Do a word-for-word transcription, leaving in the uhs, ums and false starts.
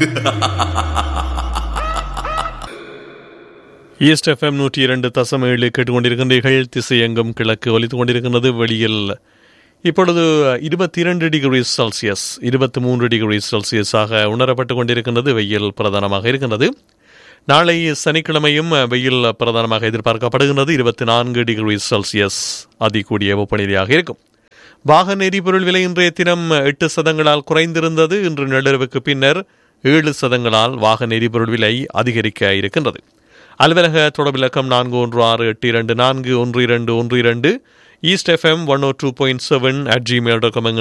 East FM நூற்றி இரண்டு தசம் ஏழு கேட்டுக்கொண்டிருக்கின்றீர்கள். திசையெங்கும் கிழக்கு ஒலித்துக் கொண்டிருக்கின்றது. வெளியில் இப்பொழுது இருபத்தி இரண்டு டிகிரி செல்சியஸ் இருபத்தி மூன்று டிகிரி செல்சியஸாக உணரப்பட்டு கொண்டிருக்கின்றது. வெயில் பிரதானமாக இருக்கின்றது. நாளை சனிக்கிழமையும் வெயில் பிரதானமாக எதிர்பார்க்கப்படுகின்றது. இருபத்தி நான்கு டிகிரி செல்சியஸ் அதிகூடிய வெப்பநிலையாக இருக்கும். வாகன எரிபொருள் விலை இன்றைய தினம் எட்டு சதங்களால் குறைந்திருந்தது. இன்று நள்ளிரவுக்கு பின்னர் ஏழு சதங்களால் வாகன எரிபொருள் விலை அதிகரிக்க இருக்கின்றது. அலுவலக தொடர்பிலக்கம் நான்கு ஒன்று ஆறு எட்டு இரண்டு நான்கு ஒன்று இரண்டு ஒன்று இரண்டு east FM one O two point seven at Gmail dot com